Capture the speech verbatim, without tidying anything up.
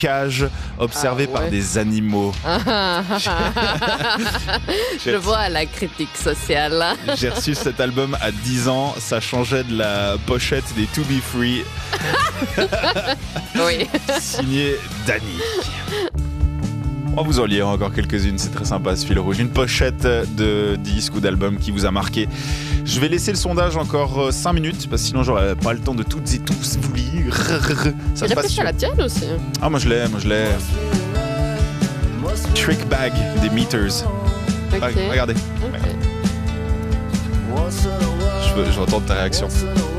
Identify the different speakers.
Speaker 1: cage observée
Speaker 2: Ah ouais.
Speaker 1: par des animaux.
Speaker 2: Je vois la critique sociale.
Speaker 1: J'ai reçu cet album à dix ans, ça changeait de la pochette des To Be Free,
Speaker 2: Oui.
Speaker 1: signé Dany. Oh, vous en lire encore quelques-unes, c'est très sympa ce fil rouge. Une pochette de disque ou d'album qui vous a marqué. Je vais laisser le sondage encore cinq minutes, parce que sinon j'aurais pas le temps de toutes et tous vous lire. Ça se passe
Speaker 2: J'ai
Speaker 1: sur...
Speaker 2: la tienne aussi.
Speaker 1: Ah, moi je l'ai, moi je l'ai. Trick Bag des Meters.
Speaker 2: Ok.
Speaker 1: Ah, regardez.
Speaker 2: Ok.
Speaker 1: Je veux, je veux entendre ta réaction.